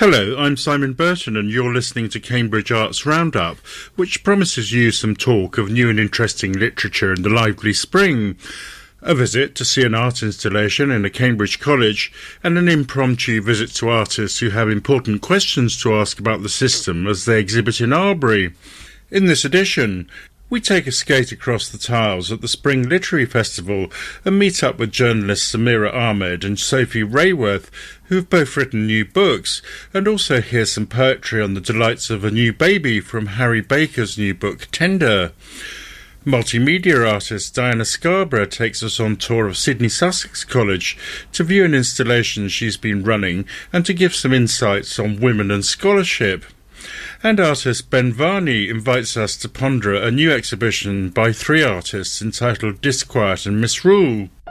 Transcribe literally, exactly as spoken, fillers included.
Hello, I'm Simon Burton and you're listening to Cambridge Arts Roundup, which promises you some talk of new and interesting literature in the lively spring, a visit to see an art installation in a Cambridge college, and an impromptu visit to artists who have important questions to ask about the system as they exhibit in Albury. In this edition, we take a skate across the tiles at the Spring Literary Festival and meet up with journalists Samira Ahmed and Sophie Rayworth, who have both written new books, and also hear some poetry on the delights of a new baby from Harry Baker's new book, Tender. Multimedia artist Diana Scarborough takes us on tour of Sydney Sussex College to view an installation she's been running and to give some insights on women and scholarship. And artist Ben Varney invites us to ponder a new exhibition by three artists entitled Disquiet and Misrule.